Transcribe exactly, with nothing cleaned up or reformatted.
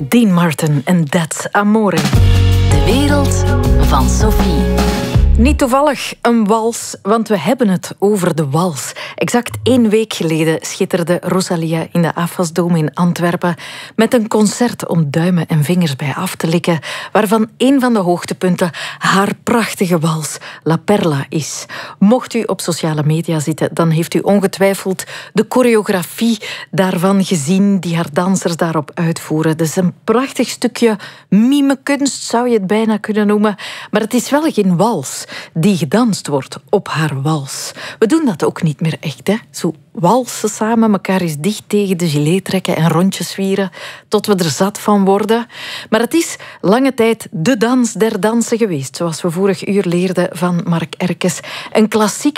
Dean Martin en That's Amore. De wereld van Sophie. Niet toevallig een wals, want we hebben het over de wals. Exact één week geleden schitterde Rosalia in de Afasdome in Antwerpen met een concert om duimen en vingers bij af te likken, waarvan een van de hoogtepunten haar prachtige wals La Perla is. Mocht u op sociale media zitten, dan heeft u ongetwijfeld de choreografie daarvan gezien die haar dansers daarop uitvoeren. Het is een prachtig stukje mimekunst, zou je het bijna kunnen noemen, maar het is wel geen wals die gedanst wordt op haar wals. We doen dat ook niet meer echt, hè? Zo walsen samen, elkaar eens dicht tegen de gilet trekken en rondjes zwieren tot we er zat van worden. Maar het is lange tijd de dans der dansen geweest, zoals we vorig uur leerden van Mark Erkes. Een klassiek